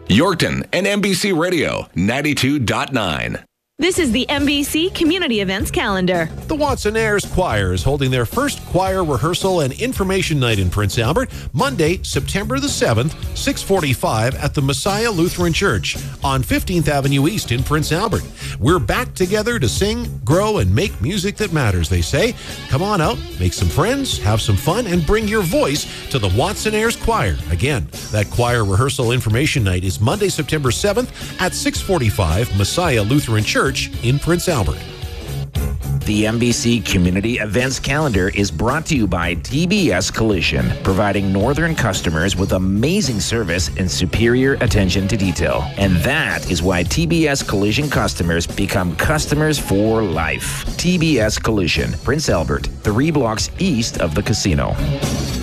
Yorkton and NBC Radio 92.9. This is the NBC Community Events Calendar. The Watsonairs Choir is holding their first choir rehearsal and information night in Prince Albert, Monday, September the 7th, 6:45 at the Messiah Lutheran Church on 15th Avenue East in Prince Albert. We're back together to sing, grow, and make music that matters, they say. Come on out, make some friends, have some fun, and bring your voice to the Watsonairs Choir. Again, that choir rehearsal information night is Monday, September 7th at 6:45 Messiah Lutheran Church in Prince Albert. The NBC Community Events Calendar is brought to you by TBS Collision, providing northern customers with amazing service and superior attention to detail. And that is why TBS Collision customers become customers for life. TBS Collision, Prince Albert, 3 blocks east of the casino.